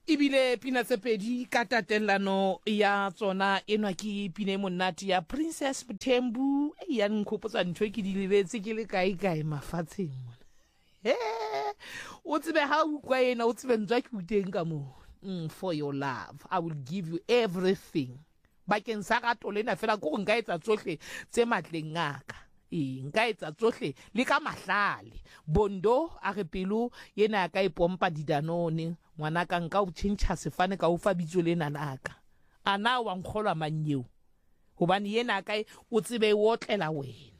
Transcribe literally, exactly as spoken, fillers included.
Ibile pina tse pedi ka tatellano ya tsona enwa ke pina e monate ya Princess Mthembu e ya nkgopotsa ntho e ke di lebetse ke le kae kae mafatsheng mona. He o tsebe ha o kwa ena o tsebe ntswa ke uteng ka mo. Mm, for your love I will give you everything. Bakeng sa rato lena fela go nka etsa tsohle tse matleng ngaka. E nka etsa tsohle le ka mahlale. Bondo a re pelo yena ka ipompa didanone ngwana ka nka o tšhentšha sefane ka o fa bitso le nanaka. Ana wa nkgolwa manyeo hobane yena ka o tsebe o tlela wena.